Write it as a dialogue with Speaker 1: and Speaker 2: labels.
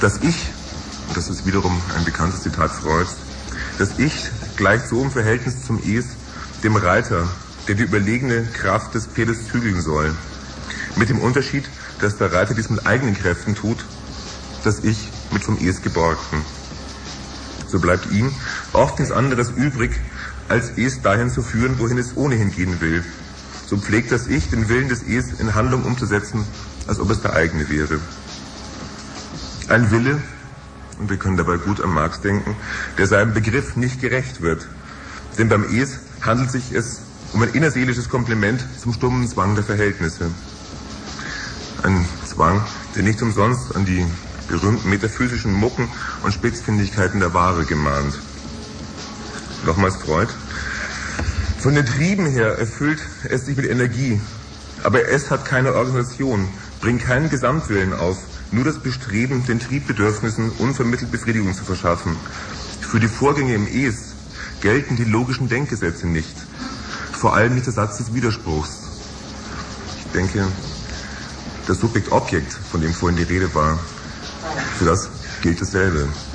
Speaker 1: Das Ich, und das ist wiederum ein bekanntes Zitat Freuds, das Ich gleicht so im Verhältnis zum Es dem Reiter, der die überlegene Kraft des Pferdes zügeln soll. Mit dem Unterschied, dass der Reiter dies mit eigenen Kräften tut, das Ich mit vom Es Geborgten. So bleibt ihm oft nichts anderes übrig, als Es dahin zu führen, wohin es ohnehin gehen will. So pflegt das Ich, den Willen des Es in Handlung umzusetzen, als ob es der eigene wäre. Ein Wille, und wir können dabei gut an Marx denken, der seinem Begriff nicht gerecht wird. Denn beim Es handelt sich es um ein innerseelisches Komplement zum stummen Zwang der Verhältnisse. Ein Zwang, der nicht umsonst an die berühmten metaphysischen Mucken und Spitzfindigkeiten der Ware gemahnt. Nochmals Freud. Von den Trieben her erfüllt es sich mit Energie, aber es hat keine Organisation, bringt keinen Gesamtwillen auf, nur das Bestreben, den Triebbedürfnissen unvermittelt Befriedigung zu verschaffen. Für die Vorgänge im Es gelten die logischen Denkgesetze nicht, vor allem nicht der Satz des Widerspruchs. Ich denke, das Subjekt-Objekt, von dem vorhin die Rede war, für das gilt dasselbe.